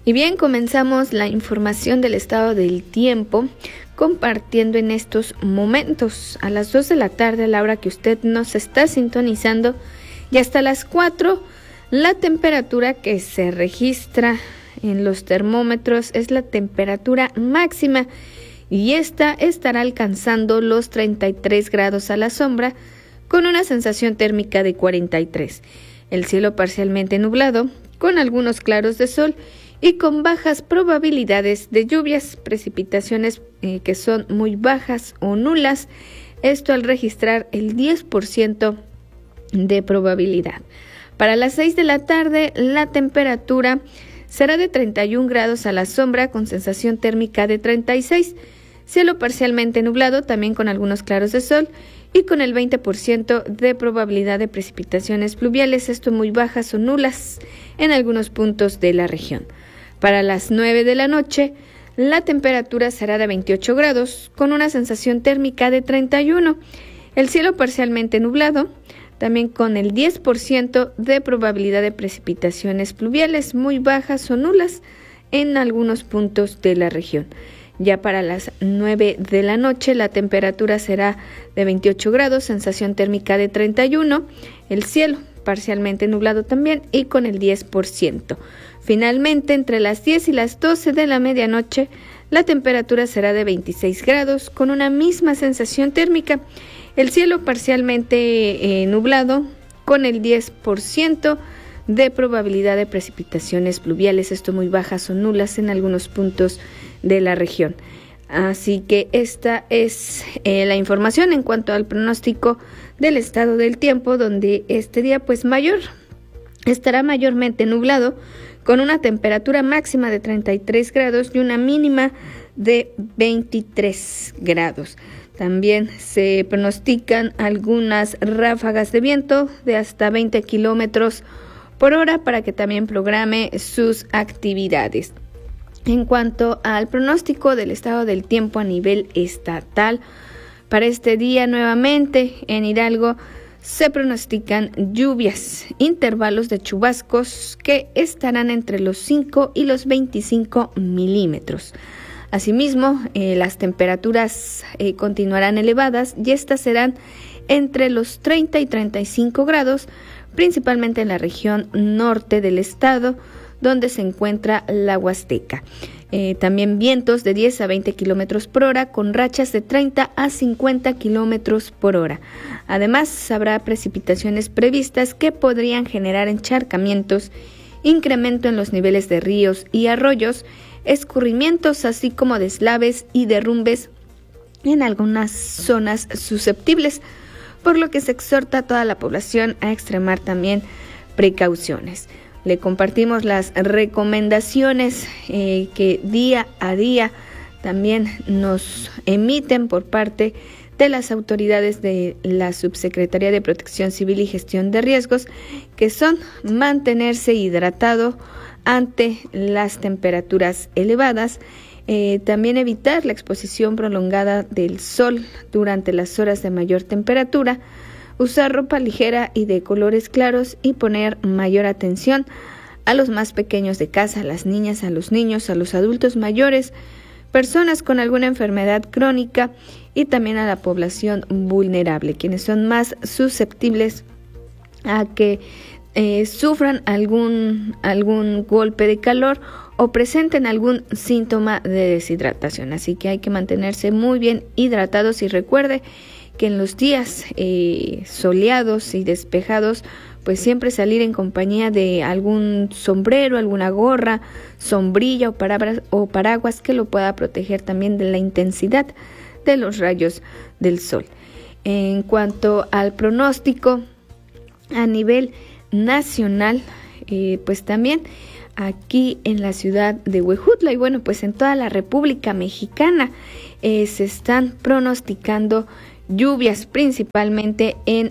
Y bien, comenzamos la información del estado del tiempo compartiendo en estos momentos a las 2 de la tarde, a la hora que usted nos está sintonizando, y hasta las 4, la temperatura que se registra en los termómetros es la temperatura máxima y esta estará alcanzando los 33 grados a la sombra con una sensación térmica de 43. El cielo parcialmente nublado con algunos claros de sol y con bajas probabilidades de lluvias, precipitaciones que son muy bajas o nulas, esto al registrar el 10% de probabilidad. Para las 6 de la tarde, la temperatura será de 31 grados a la sombra con sensación térmica de 36, cielo parcialmente nublado, también con algunos claros de sol y con el 20% de probabilidad de precipitaciones pluviales, esto muy bajas o nulas en algunos puntos de la región. Para las 9 de la noche, la temperatura será de 28 grados, con una sensación térmica de 31. El cielo parcialmente nublado, también con el 10% de probabilidad de precipitaciones pluviales, muy bajas o nulas en algunos puntos de la región. Ya para las 9 de la noche, la temperatura será de 28 grados, sensación térmica de 31. El cielo parcialmente nublado también y con el 10%. Finalmente, entre las 10 y las 12 de la medianoche, la temperatura será de 26 grados con una misma sensación térmica. El cielo parcialmente nublado con el 10% de probabilidad de precipitaciones pluviales, esto muy bajas o nulas en algunos puntos de la región. Así que esta es la información en cuanto al pronóstico del estado del tiempo, donde este día estará mayormente nublado con una temperatura máxima de 33 grados y una mínima de 23 grados. También se pronostican algunas ráfagas de viento de hasta 20 kilómetros por hora para que también programe sus actividades. En cuanto al pronóstico del estado del tiempo a nivel estatal, para este día nuevamente en Hidalgo se pronostican lluvias, intervalos de chubascos que estarán entre los 5 y los 25 milímetros. Asimismo, las temperaturas continuarán elevadas y estas serán entre los 30 y 35 grados, principalmente en la región norte del estado, donde se encuentra la Huasteca. También vientos de 10 a 20 kilómetros por hora con rachas de 30 a 50 kilómetros por hora. Además, habrá precipitaciones previstas que podrían generar encharcamientos, incremento en los niveles de ríos y arroyos, escurrimientos, así como deslaves y derrumbes en algunas zonas susceptibles, por lo que se exhorta a toda la población a extremar también precauciones. Le compartimos las recomendaciones que día a día también nos emiten por parte de las autoridades de la Subsecretaría de Protección Civil y Gestión de Riesgos, que son mantenerse hidratado ante las temperaturas elevadas, también evitar la exposición prolongada del sol durante las horas de mayor temperatura, usar ropa ligera y de colores claros y poner mayor atención a los más pequeños de casa, a las niñas, a los niños, a los adultos mayores, personas con alguna enfermedad crónica y también a la población vulnerable, quienes son más susceptibles a que sufran algún golpe de calor o presenten algún síntoma de deshidratación. Así que hay que mantenerse muy bien hidratados y recuerde que en los días soleados y despejados, pues siempre salir en compañía de algún sombrero, alguna gorra, sombrilla o paraguas que lo pueda proteger también de la intensidad de los rayos del sol. En cuanto al pronóstico a nivel nacional, pues también aquí en la ciudad de Huejutla y bueno, pues en toda la República Mexicana se están pronosticando lluvias, principalmente en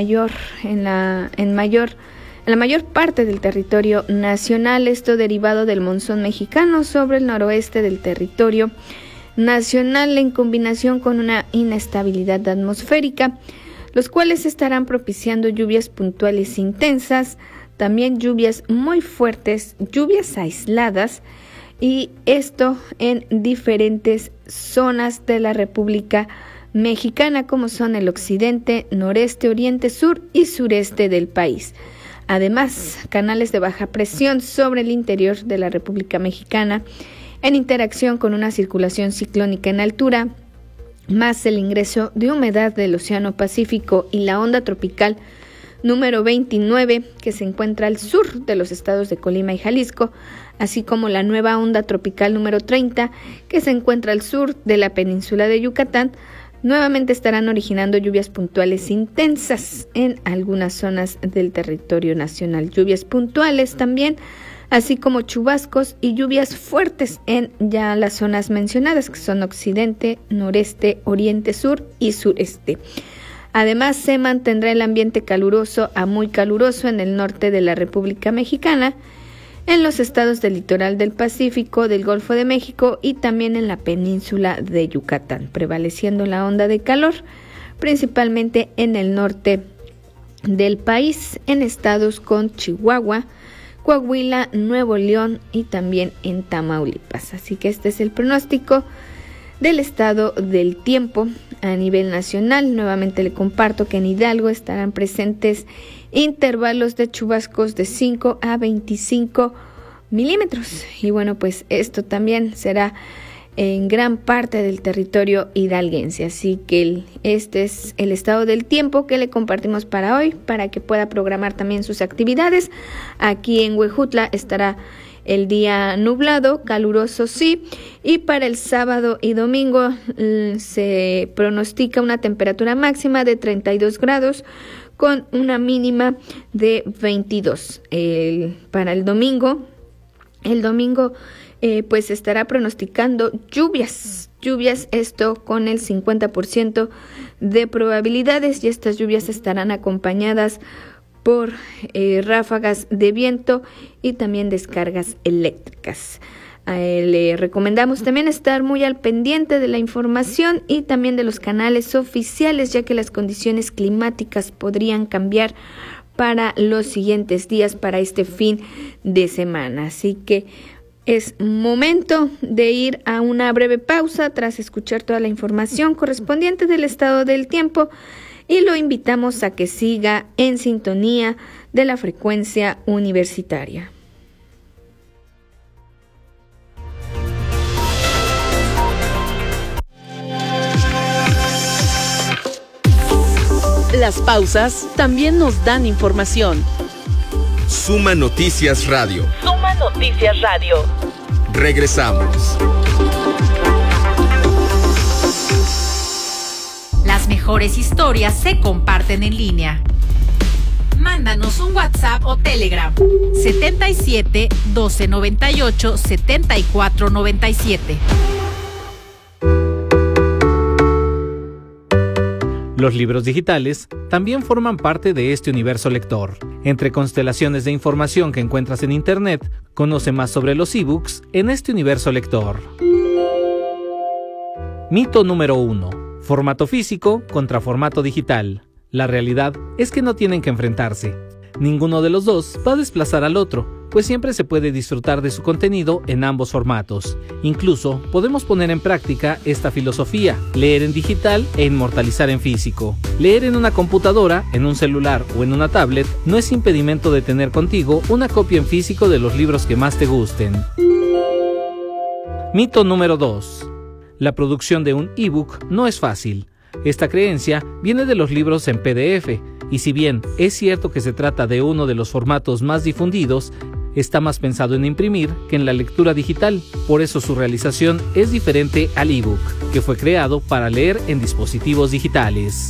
la mayor parte del territorio nacional, esto derivado del monzón mexicano sobre el noroeste del territorio nacional en combinación con una inestabilidad atmosférica, los cuales estarán propiciando lluvias puntuales intensas, también lluvias muy fuertes, lluvias aisladas, y esto en diferentes zonas de la República Mexicana, como son el occidente, noreste, oriente, sur y sureste del país. Además, canales de baja presión sobre el interior de la República Mexicana, en interacción con una circulación ciclónica en altura, más el ingreso de humedad del Océano Pacífico y la onda tropical número 29, que se encuentra al sur de los estados de Colima y Jalisco, así como la nueva onda tropical número 30, que se encuentra al sur de la península de Yucatán, nuevamente estarán originando lluvias puntuales intensas en algunas zonas del territorio nacional. Lluvias puntuales también, así como chubascos y lluvias fuertes en ya las zonas mencionadas, que son occidente, noreste, oriente, sur y sureste. Además, se mantendrá el ambiente caluroso a muy caluroso en el norte de la República Mexicana, en los estados del litoral del Pacífico, del Golfo de México y también en la península de Yucatán, prevaleciendo la onda de calor, principalmente en el norte del país, en estados con Chihuahua, Coahuila, Nuevo León y también en Tamaulipas. Así que este es el pronóstico del estado del tiempo a nivel nacional. Nuevamente le comparto que en Hidalgo estarán presentes intervalos de chubascos de 5 a 25 milímetros. Y bueno, pues esto también será en gran parte del territorio hidalguense. Así que este es el estado del tiempo que le compartimos para hoy, para que pueda programar también sus actividades. Aquí en Huejutla estará el día nublado, caluroso sí, y para el sábado y domingo se pronostica una temperatura máxima de 32 grados con una mínima de 22. Para el domingo pues estará pronosticando lluvias, esto con el 50% de probabilidades, y estas lluvias estarán acompañadas por ráfagas de viento y también descargas eléctricas. Le recomendamos también estar muy al pendiente de la información y también de los canales oficiales, ya que las condiciones climáticas podrían cambiar para los siguientes días, para este fin de semana. Así que es momento de ir a una breve pausa tras escuchar toda la información correspondiente del estado del tiempo, y lo invitamos a que siga en sintonía de la frecuencia universitaria. Las pausas también nos dan información. Suma Noticias Radio. Suma Noticias Radio. Regresamos. Las mejores historias se comparten en línea. Mándanos un WhatsApp o Telegram 77 12 98 74 97. Los libros digitales también forman parte de este universo lector. Entre constelaciones de información que encuentras en Internet, conoce más sobre los ebooks en este universo lector. Mito número 1. Formato físico contra formato digital. La realidad es que no tienen que enfrentarse. Ninguno de los dos va a desplazar al otro, pues siempre se puede disfrutar de su contenido en ambos formatos. Incluso podemos poner en práctica esta filosofía: leer en digital e inmortalizar en físico. Leer en una computadora, en un celular o en una tablet no es impedimento de tener contigo una copia en físico de los libros que más te gusten. Mito número 2. La producción de un ebook no es fácil. Esta creencia viene de los libros en PDF, y si bien es cierto que se trata de uno de los formatos más difundidos, está más pensado en imprimir que en la lectura digital. Por eso su realización es diferente al ebook, que fue creado para leer en dispositivos digitales.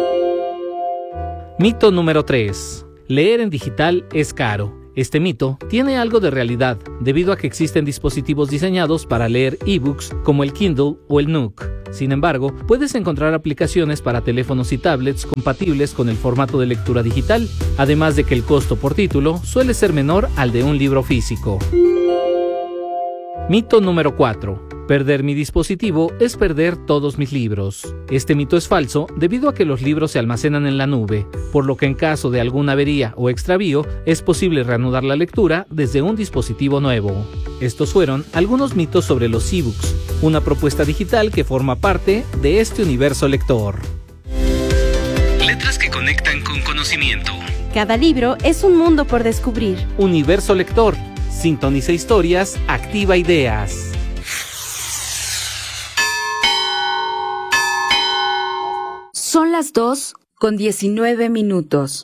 Mito número 3. Leer en digital es caro. Este mito tiene algo de realidad, debido a que existen dispositivos diseñados para leer ebooks como el Kindle o el Nook. Sin embargo, puedes encontrar aplicaciones para teléfonos y tablets compatibles con el formato de lectura digital, además de que el costo por título suele ser menor al de un libro físico. Mito número 4. Perder mi dispositivo es perder todos mis libros. Este mito es falso debido a que los libros se almacenan en la nube, por lo que en caso de alguna avería o extravío es posible reanudar la lectura desde un dispositivo nuevo. Estos fueron algunos mitos sobre los ebooks, una propuesta digital que forma parte de este universo lector. Letras que conectan con conocimiento. Cada libro es un mundo por descubrir. Universo lector. Sintoniza historias, activa ideas. Son las 2:19.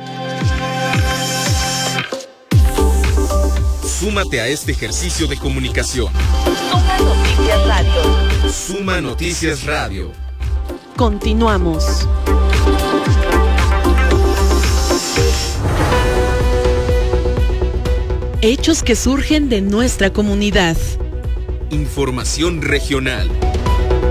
Súmate a este ejercicio de comunicación. Suma Noticias Radio. Suma Noticias Radio. Continuamos. Hechos que surgen de nuestra comunidad. Información regional.